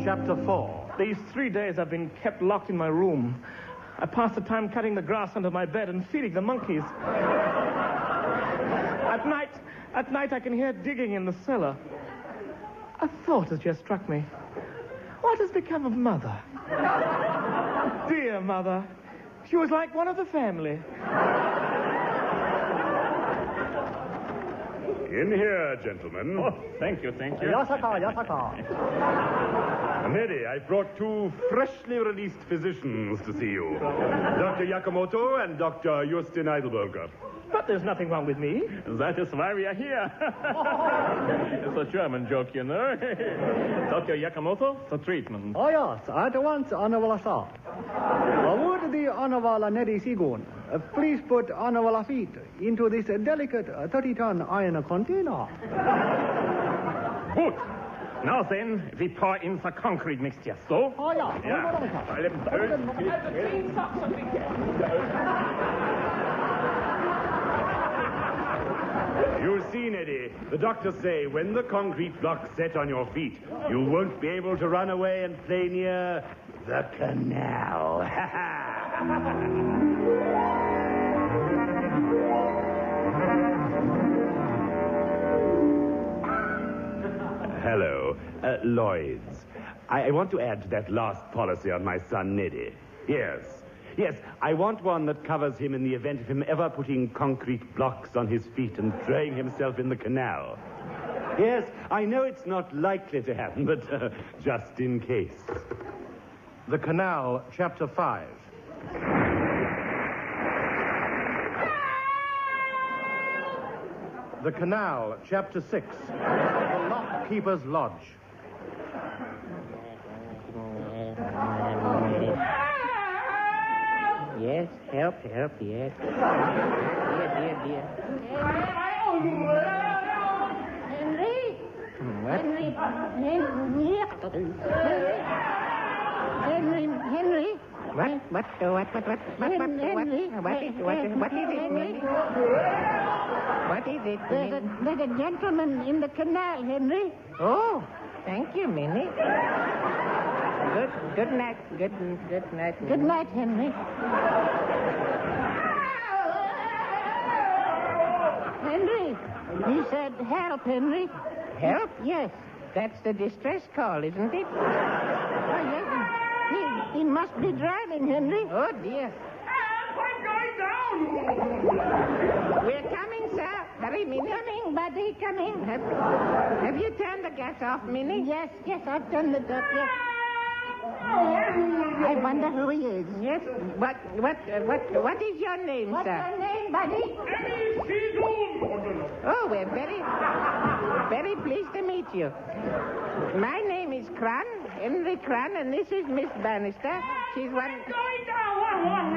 Chapter 4. These 3 days I've been kept locked in my room. I pass the time cutting the grass under my bed and feeding the monkeys. At night I can hear digging in the cellar. A thought has just struck me. What has become of Mother? Dear Mother. She was like one of the family. In here, gentlemen. Oh, thank you. Yasaka. Neddy, I brought 2 freshly released physicians to see you. Dr. Yakamoto and Dr. Justin Eidelberger. But there's nothing wrong with me. That is why we are here. It's a German joke, you know. Dr. Yakamoto, the treatment. Oh, yes, at once, Honorable Sir. Would the Honorable Neddy Sigun please put Honorable feet into this delicate 30-ton iron container? Good. Now then, we pour in the concrete mixture. So? Oh, yeah. You see, Neddy, the doctors say when the concrete blocks set on your feet, you won't be able to run away and play near the canal. Hello, Lloyd's. I want to add to that last policy on my son, Neddy. Yes, I want one that covers him in the event of him ever putting concrete blocks on his feet and throwing himself in the canal. Yes, I know it's not likely to happen, but just in case. The Canal, Chapter 5. The Canal, Chapter 6. The Lock Keeper's Lodge. Yes, help, yes. Dear. Henry? What? Henry? What is it? There's a gentleman in the canal, Henry. Oh, thank you, Minnie. Good night. Good night. Good night, Henry. Henry, he said help, Henry. Help? Yes. That's the distress call, isn't it? Oh, yes. He must be driving, Henry. Oh, dear. I'm going down! We're coming, sir. Hurry, Minnie. Coming, buddy, coming. Have you turned the gas off, Minnie? Yes, I've turned it up, yes. I wonder who he is. Yes. What is your name, What's sir? your name, buddy? Oh, we're very pleased to meet you. My name is Cran, Henry Cran, and this is Miss Bannister. She's one... Going down!